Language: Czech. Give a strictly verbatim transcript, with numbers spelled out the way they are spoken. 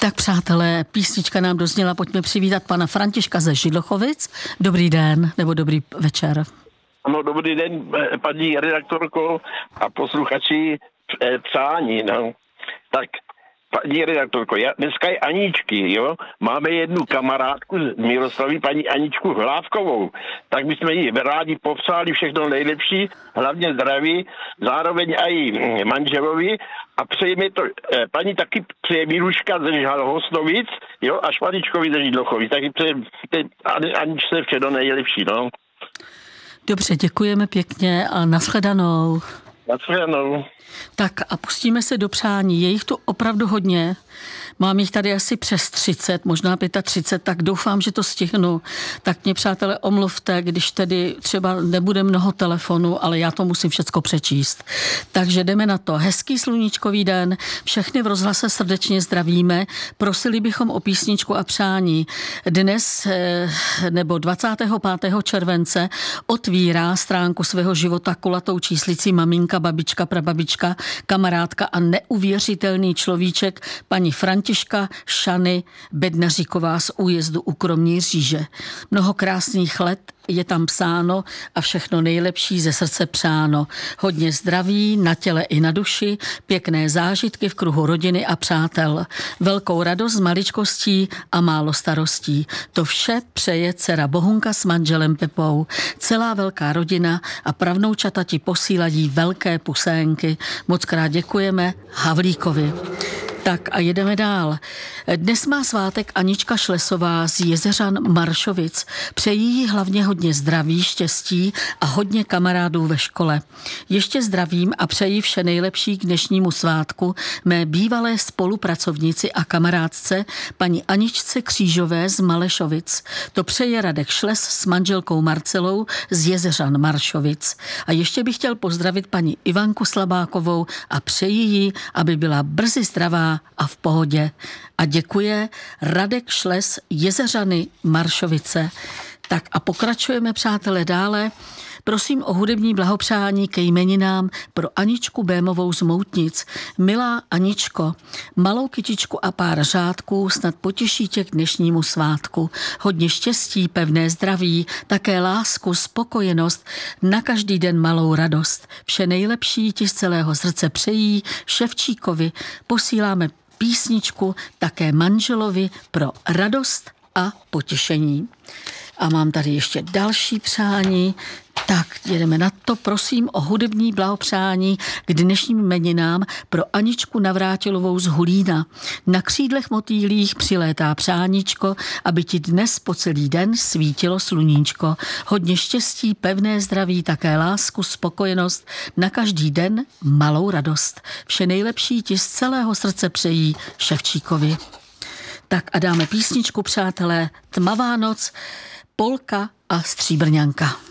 Tak přátelé, písnička nám dozněla, pojďme přivítat pana Františka ze Židlochovic. Dobrý den, nebo dobrý večer. Ano, dobrý den, paní redaktorko a posluchači přání, no. Tak, paní redaktorko, já, dneska je Aničky, jo, máme jednu kamarádku z Miroslavy, paní Aničku Hlávkovou, tak bychom jí rádi popsali všechno nejlepší, hlavně zdraví, zároveň i manželovi a přejeme to, paní taky přeje Miluška ze Hosnovic, jo, a Švaničkovi ze Židlochovic, taky přeje Aničce všechno nejlepší, no. Dobře, děkujeme pěkně a nashledanou. Nashledanou. Tak a pustíme se do přání. Je jich tu opravdu hodně. Mám jich tady asi přes třicet, možná třicet pět, tak doufám, že to stihnu. Tak mě, přátelé, omluvte, když tedy třeba nebude mnoho telefonů, ale já to musím všecko přečíst. Takže jdeme na to. Hezký sluníčkový den, všechny v rozhlase srdečně zdravíme. Prosili bychom o písničku a přání. Dnes nebo dvacátého pátého července otvírá stránku svého života kulatou číslicí maminka, babička, prababička, kamarádka a neuvěřitelný človíček paní Františka Šany Bednaříková z újezdu u Kroměříže. Mnoho krásných let je tam psáno a všechno nejlepší ze srdce přáno. Hodně zdraví na těle i na duši, pěkné zážitky v kruhu rodiny a přátel. Velkou radost z maličkostí a málo starostí. To vše přeje dcera Bohunka s manželem Pepou. Celá velká rodina a pravnoučata ti posílají velké pusénky. Moc krát děkujeme Havlíkovi. Tak a jedeme dál. Dnes má svátek Anička Šlesová z Jezeřan Maršovic. Přejí jí hlavně hodně zdraví, štěstí a hodně kamarádů ve škole. Ještě zdravím a přeji vše nejlepší k dnešnímu svátku mé bývalé spolupracovnici a kamarádce paní Aničce Křížové z Malešovic. To přeje Radek Šles s manželkou Marcelou z Jezeřan Maršovic. A ještě bych chtěl pozdravit paní Ivanku Slabákovou a přeji jí, aby byla brzy zdravá a v pohodě. A děkuje Radek Šles, Jezeřany Maršovice. Tak a pokračujeme, přátelé, dále. Prosím o hudební blahopřání ke jmeninám pro Aničku Bémovou z Moutnic. Milá Aničko, malou kytičku a pár řádků snad potěší tě k dnešnímu svátku. Hodně štěstí, pevné zdraví, také lásku, spokojenost, na každý den malou radost. Vše nejlepší ti z celého srdce přejí Ševčíkovi. Posíláme písničku také manželovi pro radost a potěšení. A mám tady ještě další přání. Tak, jedeme na to. Prosím o hudební blahopřání k dnešním jmeninám pro Aničku Navrátilovou z Hulína. Na křídlech motýlích přilétá přáníčko, aby ti dnes po celý den svítilo sluníčko. Hodně štěstí, pevné zdraví, také lásku, spokojenost, na každý den malou radost. Vše nejlepší ti z celého srdce přejí Ševčíkovi. Tak a dáme písničku, přátelé, Tmavá noc, Polka a Stříbrňanka.